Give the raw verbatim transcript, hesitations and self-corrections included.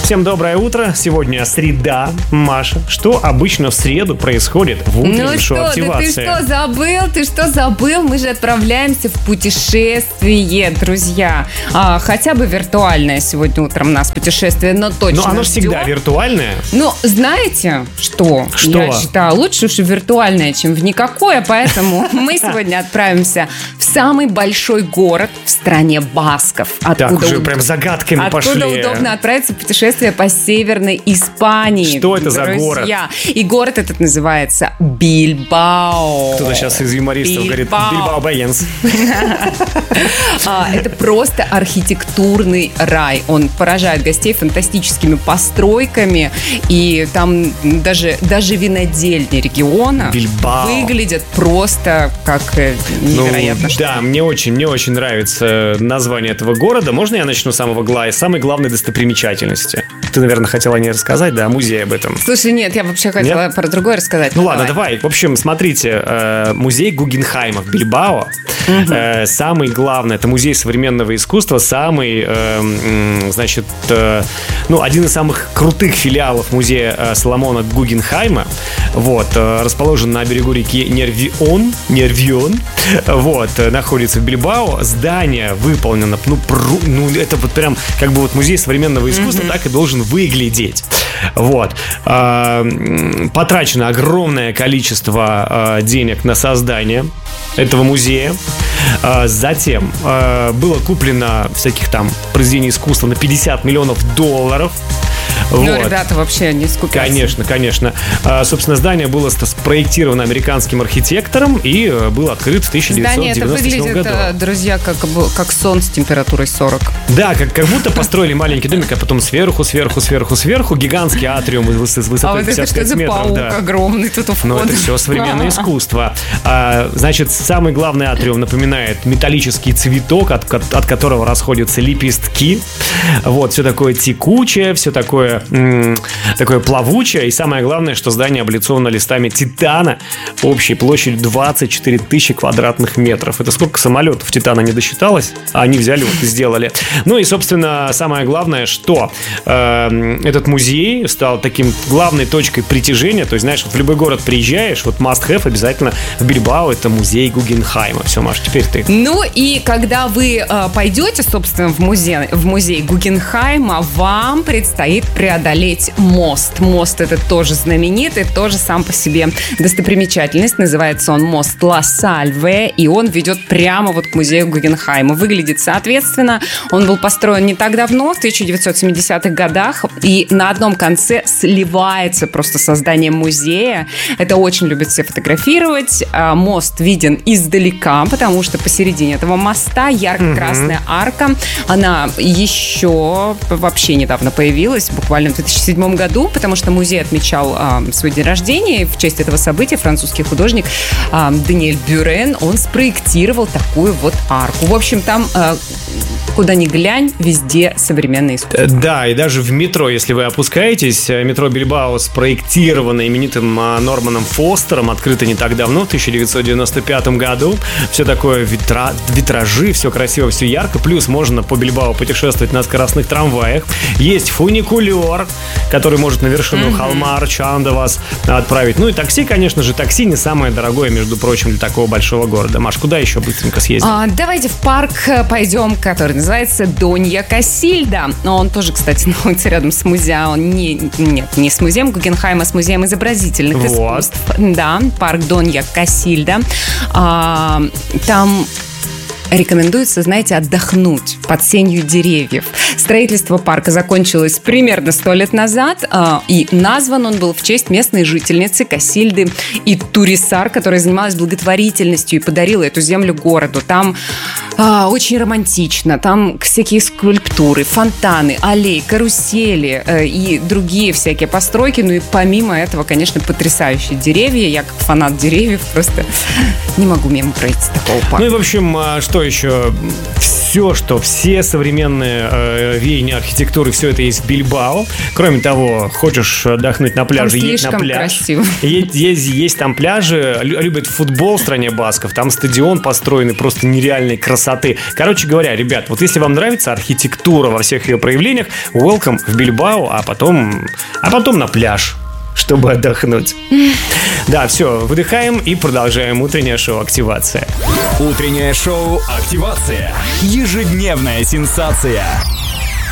Всем доброе утро. Сегодня среда. Маша, что обычно в среду происходит в утреннем ну шоу что, «Активация»? Да ты что, забыл? Ты что, забыл? Мы же отправляемся в путешествие, друзья. А, хотя бы виртуальное сегодня утром у нас путешествие, но точно. Но оно же всегда виртуальное. Ну, знаете, что? Что? Я считаю, лучше уж и виртуальное, чем в никакое, поэтому мы сегодня отправимся в самый большой город в стране басков. Так, уже прям загадками пошли. Откуда удобно отправиться в путешествие по Северной Испании. Что это за город? И город этот называется Бильбао. Кто-то сейчас из юмористов говорит Бильбао Байенс. Это просто архитектурный рай. Он поражает гостей фантастическими постройками. И там даже, даже винодельни региона Бильбао выглядят просто как невероятно. Ну, да, мне очень, мне очень нравится название этого города. Можно я начну с самого главного, самой главной достопримечательности? Ты, наверное, хотела не рассказать, да, музей об этом. Слушай, нет, я вообще хотела нет? про другое рассказать. Ну давай. ладно, давай. В общем, смотрите, музей Гугенхайма в Бильбао. Угу. Самый главный, это музей современного искусства, самый, значит, ну, один из самых крутых филиалов музея Соломона Гугенхайма. Вот, расположен на берегу реки Нервион, Нервион, вот, находится в Бильбао. Здание выполнено, ну, пру, ну, это вот прям как бы вот музей современного искусства mm-hmm. так и должен выглядеть. Вот. Потрачено огромное количество денег на создание этого музея. Затем было куплено всяких там произведений искусства на пятьдесят миллионов долларов. Ну, вот. Ребята вообще не скупятся. Конечно, конечно. А, собственно, здание было спроектировано американским архитектором и было открыто в тысяча девятьсот девяносто седьмом году. Здание это выглядит, друзья, как, как сон с температурой сорок. Да, как, как будто построили маленький домик, а потом сверху, сверху, сверху, сверху гигантский атриум с высотой пятьдесят пять метров. А вот это что за паук да. огромный тут у входа? Но это все современное искусство. А, значит, самый главный атриум напоминает металлический цветок, от, от которого расходятся лепестки. Вот, все такое текучее, все такое такое плавучее, и самое главное, что здание облицовано листами титана общей площадью двадцать четыре тысячи квадратных метров. Это сколько самолетов титана не досчиталось, а они взяли вот и сделали. Ну и, собственно, самое главное, что э, этот музей стал таким главной точкой притяжения. То есть, знаешь, вот в любой город приезжаешь, вот must have обязательно в Бильбао это музей Гугенхайма. Все, Маш, теперь ты. Ну и когда вы э, пойдете, собственно, в музей, в музей Гугенхайма, вам предстоит преодолеть мост. Мост этот тоже знаменитый, тоже сам по себе достопримечательность. Называется он мост Ла Сальве, и он ведет прямо вот к музею Гугенхайма. Выглядит соответственно. Он был построен не так давно, в тысяча девятьсот семидесятых годах, и на одном конце сливается просто со зданием музея. Это очень любят все фотографировать. Мост виден издалека, потому что посередине этого моста ярко-красная mm-hmm. арка. Она еще вообще недавно появилась, буквально в две тысячи седьмом году, потому что музей отмечал э, свой день рождения, и в честь этого события французский художник э, Даниэль Бюрен, он спроектировал такую вот арку. В общем, там э, куда ни глянь, везде современное искусство. Да, и даже в метро, если вы опускаетесь, метро Бильбао спроектировано именитым Норманом Фостером, открыто не так давно, в тысяча девятьсот девяносто пятом году. Все такое витра... витражи, все красиво, все ярко. Плюс можно по Бильбао путешествовать на скоростных трамваях. Есть фуникулер, который может на вершину mm-hmm. холма Арчанда вас отправить. Ну и такси, конечно же, такси не самое дорогое, между прочим, для такого большого города. Маш, куда еще быстренько съездим? А, давайте в парк пойдем, который называется Донья Касильда. Он тоже, кстати, находится рядом с музеем. Он не, нет, не с музеем Гугенхайма, а с музеем изобразительных вот. искусств. Да, парк Донья Касильда. А, там рекомендуется, знаете, отдохнуть под сенью деревьев. Строительство парка закончилось примерно сто лет назад, и назван он был в честь местной жительницы Касильды и Турисар, которая занималась благотворительностью и подарила эту землю городу. Там а, очень романтично, там всякие скульптуры, фонтаны, аллеи, карусели э, и другие всякие постройки. Ну и помимо этого, конечно, потрясающие деревья. Я как фанат деревьев просто не могу мимо пройти с такого парка. Ну и в общем, что еще? Все, что все современные э, веяния архитектуры, все это есть в Бильбао. Кроме того, хочешь отдохнуть на пляже, едь на пляж. Есть, есть, есть там пляжи. Любят футбол в стране басков. Там стадион построенный просто нереальной красоты. красоты. Короче говоря, ребят, вот если вам нравится архитектура во всех ее проявлениях, welcome в Бильбао, а потом, а потом на пляж, чтобы отдохнуть. Да, все, выдыхаем и продолжаем утреннее шоу «Активация». Утреннее шоу «Активация». Ежедневная сенсация.